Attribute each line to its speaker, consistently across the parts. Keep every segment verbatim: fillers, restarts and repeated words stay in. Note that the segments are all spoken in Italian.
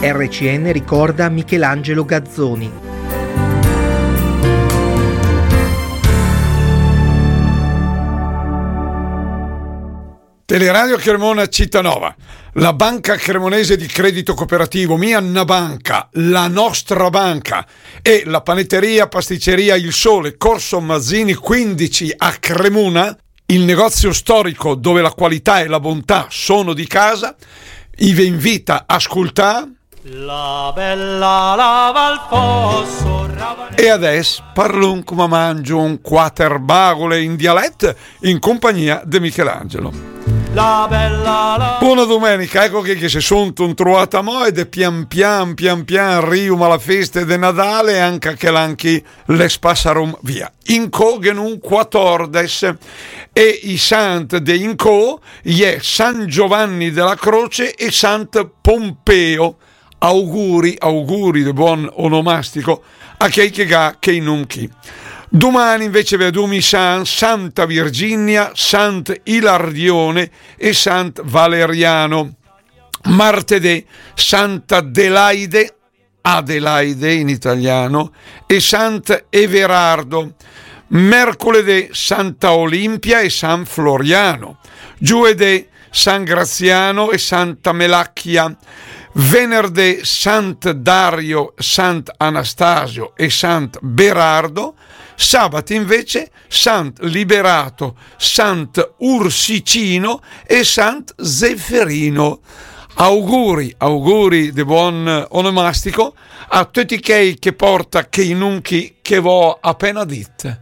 Speaker 1: R C N ricorda Michelangelo Gazzoni.
Speaker 2: Teleradio Cremona Cittadinova, la banca cremonese di credito cooperativo Mia Anna Banca, la nostra banca, e la panetteria pasticceria Il Sole, Corso Mazzini quindici a Cremona, il negozio storico dove la qualità e la bontà sono di casa, vi invita a ascoltare.
Speaker 3: La bella lava al fosso.
Speaker 2: E adesso parlon come mangio un quaterbagole in dialetto in compagnia di Michelangelo.
Speaker 3: La bella la...
Speaker 2: Buona domenica, ecco che, che si sono trovata a mo ed pian pian pian pian riuma la festa di Natale anche che l'anchi le spassarum via. Inco che un quattordici e i sant de Inco è San Giovanni della Croce e Sant Pompeo. Auguri, auguri di buon onomastico a chi che ga che non chi. Domani invece vedumi San Santa Virginia, Sant Ilardione e Sant Valeriano. Martedì Santa Adelaide, Adelaide in italiano, e Sant Everardo. Mercoledì Santa Olimpia e San Floriano. Giovedì San Graziano e Santa Melacchia. Venerdì Sant Dario, Sant Anastasio e Sant Berardo. Sabato invece Sant Liberato, Sant Ursicino e Sant Zefferino. Auguri, auguri di buon onomastico a tutti quei che porta che inunchi che vo appena dite.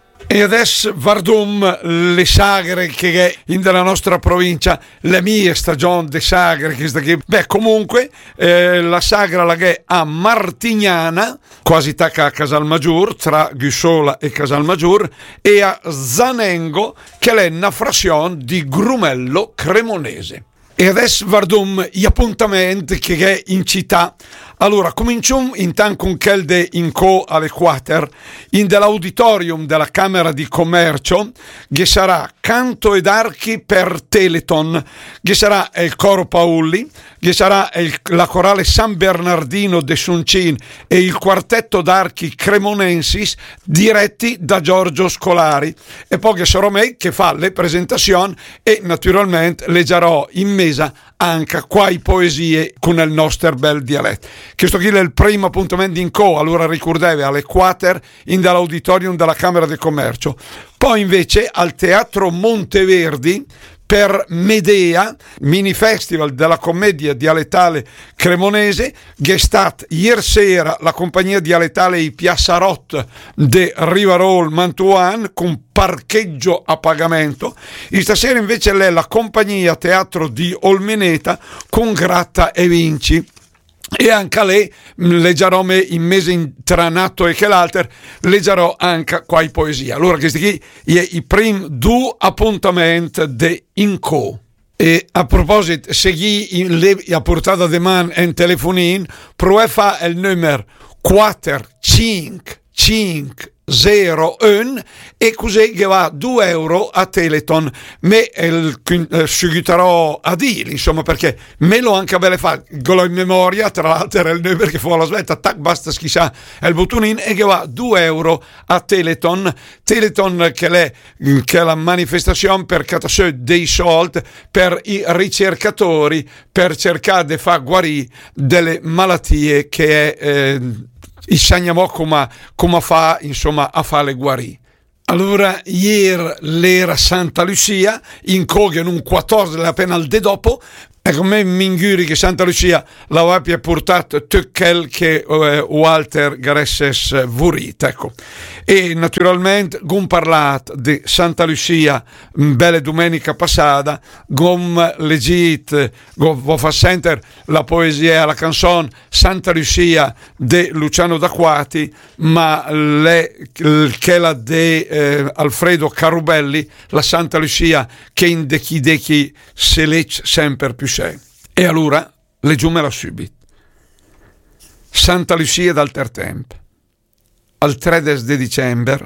Speaker 2: E adesso vardum le sagre che è in della nostra provincia, le mie stagioni di sagre che sta qui. Beh, comunque eh, la sagra la che è a Martignana, quasi tacca a Casalmaggiur, tra Gussola e Casalmaggiur, e a Zanengo, che è una frazione di Grumello Cremonese. E adesso vardum gli appuntamenti che è in città. Allora, cominciamo intanto con quel de Inco alle quater, in dell'auditorium della Camera di Commercio, che sarà canto ed archi per Teleton, che sarà il coro Paulli, che sarà il, la corale San Bernardino de Suncin e il quartetto d'archi Cremonensis diretti da Giorgio Scolari. E poi che sarò me che fa le presentazioni e naturalmente leggerò in mesa anche quai poesie con il nostro bel dialetto. Questo qui è il primo appuntamento in co, allora ricordatevi alle quater in dall'auditorium della Camera di Commercio. Poi invece al Teatro Monteverdi per Medea, mini festival della commedia dialettale cremonese, che è stata ieri sera la compagnia dialettale I Piassarot de Rivarol Mantuan con parcheggio a pagamento. E stasera invece è la compagnia teatro di Olmeneta con Gratta e Vinci. E anche a lei leggerò me in mese intranato e che l'alter leggerò anche qua in poesia. Allora questi qui è i primi due appuntamenti de Inco. E a proposito, segui in le a portata di man en telefonin, prova fa il numero quattro cinque cinque zero uno e così che va due euro a Teleton. Me il eh, seguiterò a dire, insomma, perché me lo anche bene fa con in memoria, tra l'altro era il numero che fu alla svelta, tac, basta schissà il bottonin e che va due euro a Teleton. Teleton che è, che è la manifestazione per catasè dei soldi per i ricercatori per cercare di far guarire delle malattie che è eh, il sagnamo come, come fa insomma a fare guarì. Allora ieri l'era Santa Lucia in Cogen un quattordici appena al de dopo. Ecco, me mi inguri che Santa Lucia la abbia portato tutto quel che eh, Walter Garesses vurit, ecco. E naturalmente gum parlat di Santa Lucia belle domenica passata, gum legit, gum fa senter la poesia, la canzone Santa Lucia de Luciano D'Acquati, ma le, che la de eh, Alfredo Carubelli, la Santa Lucia che in de chi de chi se lec sempre più sei. E allora leggiumela subito. Santa Lucia d'Altertemp. Al tredici di dicembre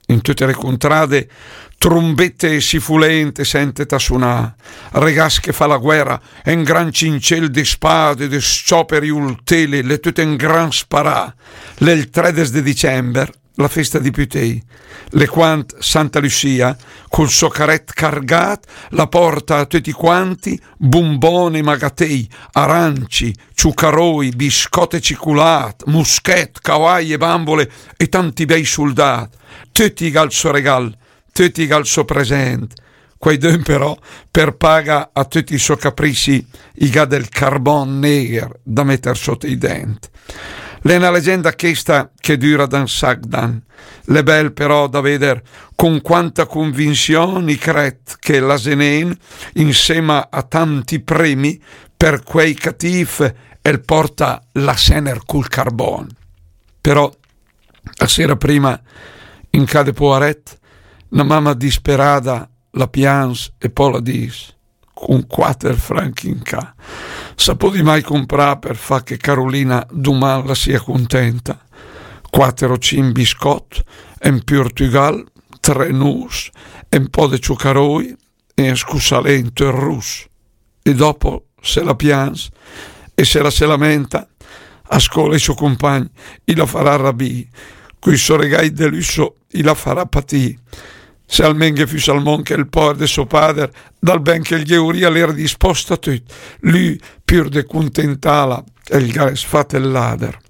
Speaker 2: in tutte le contrade trombette sifulente sente tassunà, regas che fa la guerra, en gran cincel de spade, de scioperi ultele, le tutte in gran sparà, le il tredici di dicembre, la festa di Putei, le quant Santa Lucia, col suo caret cargat, la porta a tutti quanti, bombone magatei, aranci, ciucaroi, biscotte ciculat, muschet, cavalli e bambole e tanti bei soldati, tutti gal suo regal, tutti gal suo presente. Quei due però per paga a tutti i suoi capricci i ga del carbon neger da metter sotto i denti. L'è una leggenda questa che dura dan Sagdan, le bel però da vedere con quanta convinzione cret che la Zenen insieme a tanti premi per quei catif el porta la sener col carbon. Però la sera prima in cade poaret una mamma disperata la pians e poi la dis con quattro franchi in ca. Sapo di mai comprare per fa che Carolina Duman la sia contenta. Quattro cin biscott, en Portugal, tre nus, un po' di ciucaroi e un scusalento in rus. E dopo se la pians e se la se lamenta, a scuola i suoi compagni, i la farà rabì, coi suoi regali de lusso, i la farà patì. Se almen che fu salmon che il povero de suo padre, dal ben che gli euria l'era disposto a tutto, lui pur de contentala e il gares fatellader.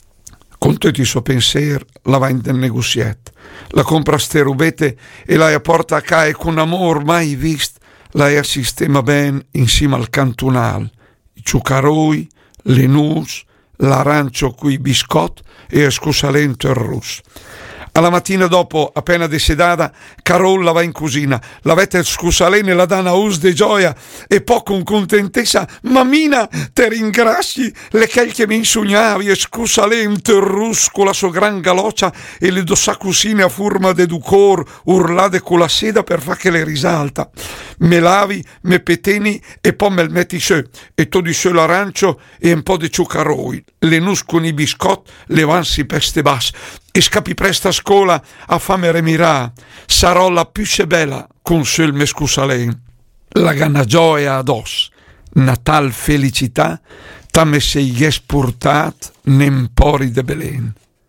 Speaker 2: Con tutti i suoi pensieri la va in del negozietto, la compra ste rubete e la porta a ca e con amor mai vist la a sistema ben insieme al cantunal, i ciucaroi, le nus, l'arancio coi biscott e il scusalento il russo. Alla mattina dopo, appena desedata, Carol la va in cucina, la vette il scusalene e la dà una us de gioia e poi con contentezza, mamina, te ringrazi le che che mi insognavi e scusalente il rus con la sua gran galoccia e le dossa cucine a forma de ducor urlate con la seda per fa che le risalta. Me lavi, me peteni e poi me metti su e tu di su l'arancio e un po' di ciucaroi, le nus con i biscott, le vansi peste bas. E scapi presto a scuola a fame remirà, sarò la più bella con sul mescusalen. La ganna gioia ados, natal felicità, tamme sei ghes portat nempori de Belen.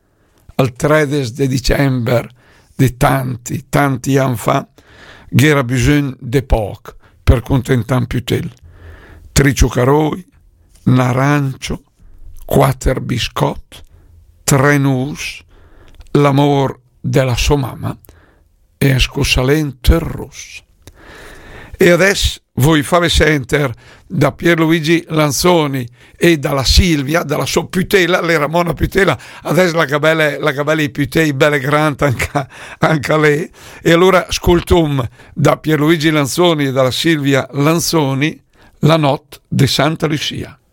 Speaker 2: Al tredici di dicembre di tanti, tanti anni fa, c'era bisogno de poc per contentar Putel. Tri ciucaroi, un arancio, quattro biscott, tre nus, l'amor della sua mamma e un scusalento rosso. E adesso voi fate sentire da Pierluigi Lanzoni e dalla Silvia, dalla sua Putela, le Ramona Putela, adesso la gabella, la gabella di Putei, belle grande anche, anche lei. E allora ascoltum da Pierluigi Lanzoni e dalla Silvia Lanzoni la notte di Santa Lucia.